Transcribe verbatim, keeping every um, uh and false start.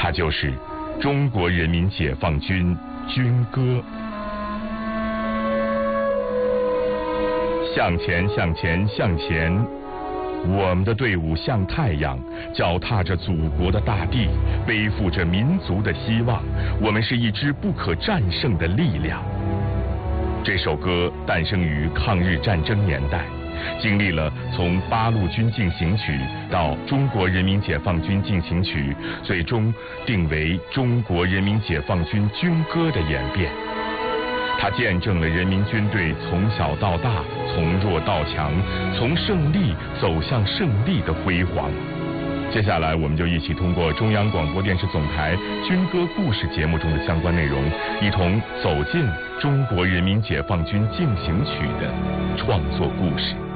它就是中国人民解放军军歌。向前，向前，向前！我们的队伍像太阳，脚踏着祖国的大地，背负着民族的希望。我们是一支不可战胜的力量。这首歌诞生于抗日战争年代，经历了从八路军进行曲到中国人民解放军进行曲，最终定为中国人民解放军军歌的演变。它见证了人民军队从小到大，从弱到强，从胜利走向胜利的辉煌。接下来，我们就一起通过中央广播电视总台军歌故事节目中的相关内容，一同走进中国人民解放军进行曲的创作故事。